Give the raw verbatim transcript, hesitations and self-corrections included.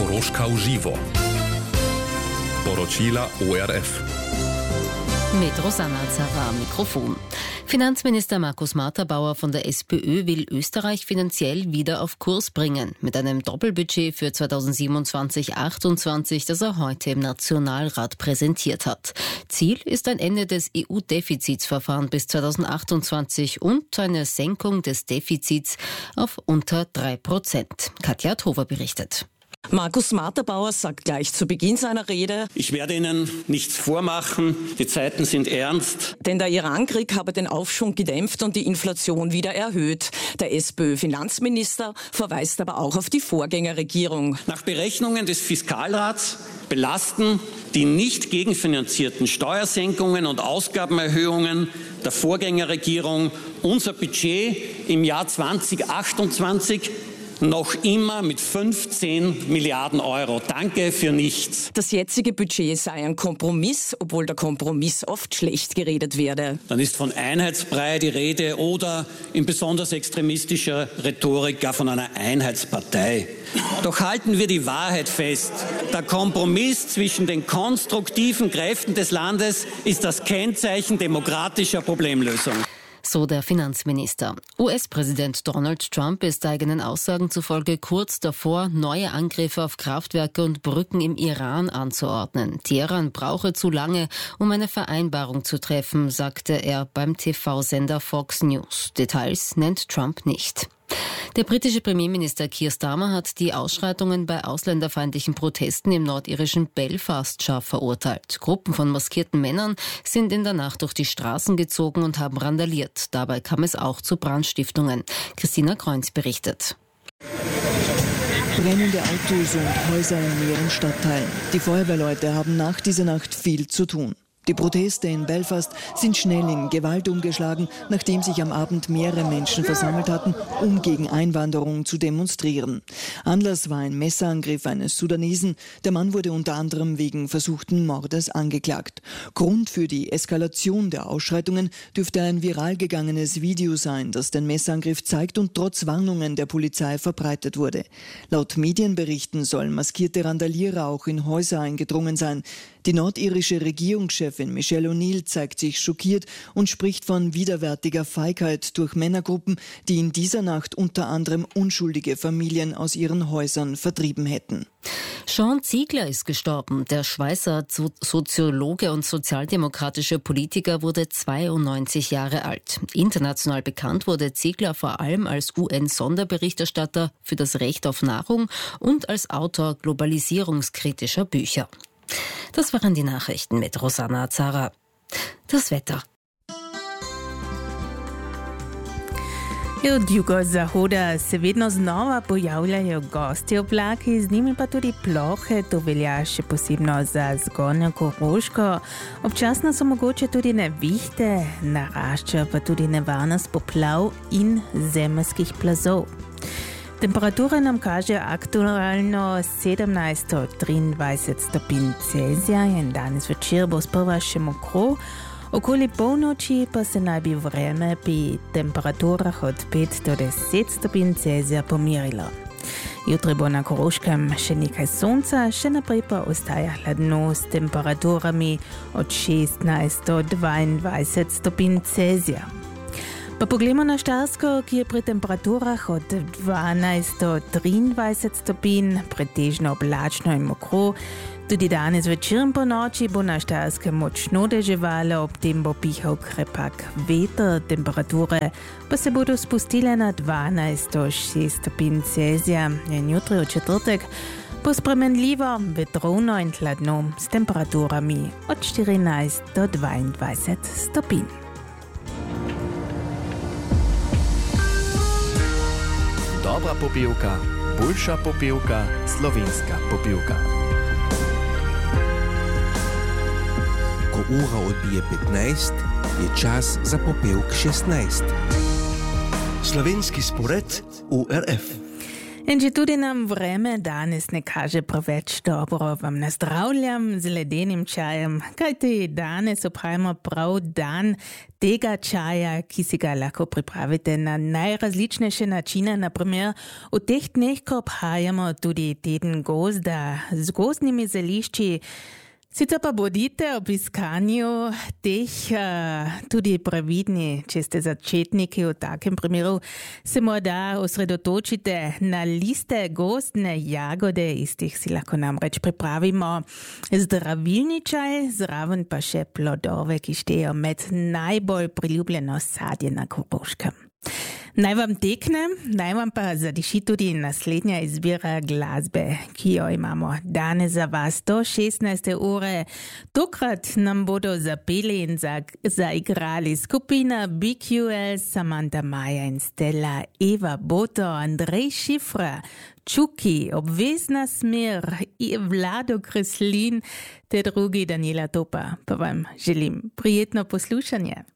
Koroška v živo. Poročila O R F. Mit Rosanna Zara am Mikrofon. Finanzminister Markus Marterbauer von der SPÖ will Österreich finanziell wieder auf Kurs bringen. Mit einem Doppelbudget für zweitausendsiebenundzwanzig achtundzwanzig, das er heute im Nationalrat präsentiert hat. Ziel ist ein Ende des E U-Defizitsverfahrens bis zweitausendachtundzwanzig und eine Senkung des Defizits auf unter drei Prozent. Katja Tover berichtet. Markus Marterbauer sagt gleich zu Beginn seiner Rede: Ich werde Ihnen nichts vormachen, die Zeiten sind ernst. Denn der Irankrieg habe den Aufschwung gedämpft und die Inflation wieder erhöht. Der SPÖ-Finanzminister verweist aber auch auf die Vorgängerregierung. Nach Berechnungen des Fiskalrats belasten die nicht gegenfinanzierten Steuersenkungen und Ausgabenerhöhungen der Vorgängerregierung unser Budget im Jahr zweitausendachtundzwanzig noch immer mit fünfzehn Milliarden Euro. Danke für nichts. Das jetzige Budget sei ein Kompromiss, obwohl der Kompromiss oft schlecht geredet werde. Dann ist von Einheitsbrei die Rede oder in besonders extremistischer Rhetorik gar von einer Einheitspartei. Doch halten wir die Wahrheit fest. Der Kompromiss zwischen den konstruktiven Kräften des Landes ist das Kennzeichen demokratischer Problemlösung. So der Finanzminister. U S-Präsident Donald Trump ist eigenen Aussagen zufolge kurz davor, neue Angriffe auf Kraftwerke und Brücken im Iran anzuordnen. Teheran brauche zu lange, um eine Vereinbarung zu treffen, sagte er beim T V-Sender Fox News. Details nennt Trump nicht. Der britische Premierminister Keir Starmer hat die Ausschreitungen bei ausländerfeindlichen Protesten im nordirischen Belfast scharf verurteilt. Gruppen von maskierten Männern sind in der Nacht durch die Straßen gezogen und haben randaliert. Dabei kam es auch zu Brandstiftungen. Christina Kreunz berichtet. Brennende Autos und Häuser in mehreren Stadtteilen. Die Feuerwehrleute haben nach dieser Nacht viel zu tun. Die Proteste in Belfast sind schnell in Gewalt umgeschlagen, nachdem sich am Abend mehrere Menschen versammelt hatten, um gegen Einwanderung zu demonstrieren. Anlass war ein Messerangriff eines Sudanesen. Der Mann wurde unter anderem wegen versuchten Mordes angeklagt. Grund für die Eskalation der Ausschreitungen dürfte ein viral gegangenes Video sein, das den Messerangriff zeigt und trotz Warnungen der Polizei verbreitet wurde. Laut Medienberichten sollen maskierte Randalierer auch in Häuser eingedrungen sein. Die nordirische Regierungschefin Michelle O'Neill zeigt sich schockiert und spricht von widerwärtiger Feigheit durch Männergruppen, die in dieser Nacht unter anderem unschuldige Familien aus ihren Häusern vertrieben hätten. Sean Ziegler ist gestorben. Der Schweizer Soziologe und sozialdemokratische Politiker wurde zweiundneunzig Jahre alt. International bekannt wurde Ziegler vor allem als U N-Sonderberichterstatter für das Recht auf Nahrung und als Autor globalisierungskritischer Bücher. Das waren die Nachrichten mit Rosanna Zara. Das Wetter. Od jugozahoda se vedno znova pojavljajo gosti oblaki, z njimi pa tudi plohe, to velja še posebno za zgornjo Koroško. Občasno so mogoče tudi nevihte, narašča pa tudi nevarnost poplav in zemeljskih plazov. Temperatura nam kaže aktualno sedemnajst do triindvajset stopinj Celzija in danes večer bo sprva še mokro. Okoli polnoči pa se naj bi vreme pri temperaturah od pet do deset stopinj Celzija pomirilo. Jutri bo na Koroškem še nekaj sonca, še naprej pa ostaja hladno s temperaturami od šestnajst do dvaindvajset stopinj Celzija. Pa poglejmo na Štajersko, ki je pri temperaturah od dvanajst do triindvajset stopinj, pretežno oblačno in mokro. Tudi danes večer in po noči bo na Štajerskem močno deževalo, ob tem bo pihal krepak veter, temperature pa se bodo spustile na dvanajst do šest stopinj Celzija. In jutri v četrtek bo spremenljivo, vetrovno in hladno s temperaturami od štirinajst do dvaindvajset stopinj. Dobra popevka, boljša popevka, slovenska popevka. Ko ura odbije petnajst, je čas za popevk šestnajst. Slovenski spored O R F. In če tudi nam vreme danes ne kaže preveč dobro, vam nazdravljam z ledenim čajem, kajti danes obhajamo prav dan tega čaja, ki si ga lahko pripravite na najrazličnejše načine. Naprimer, v teh dneh, ko obhajamo tudi teden gozda z gozdnimi zelišči, sicer pa bodite ob iskanju teh uh, tudi previdni, če ste začetniki v takem primeru, se morda osredotočite na liste gozdne jagode, iz teh si lahko namreč pripravimo zdravilni čaj, zraven pa še plodove, ki štejejo med najbolj priljubljeno sadje na Koroškem. Naj vam tekne, naj vam pa zadiši tudi naslednja izbira glasbe, ki jo imamo danes za vas do šestnajste ure. Tokrat nam bodo zapeli in zaigrali skupina B Q L, Samantha Maja in Stella, Eva Boto, Andrej Šifra, Čuki, Obvezna smer, Vlado Kreslin, te drugi Daniela Topa. Pa vam želim prijetno poslušanje.